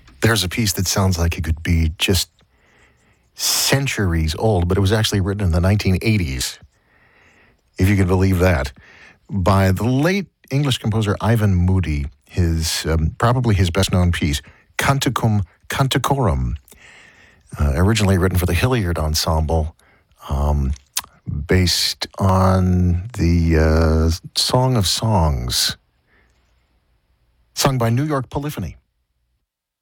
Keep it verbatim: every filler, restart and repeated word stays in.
There's a piece that sounds like it could be just centuries old, but it was actually written in the nineteen eighties, if you can believe that, by the late English composer Ivan Moody, his um, probably his best-known piece, Canticum Canticorum, uh, originally written for the Hilliard Ensemble, um, based on the uh, Song of Songs, sung by New York Polyphony.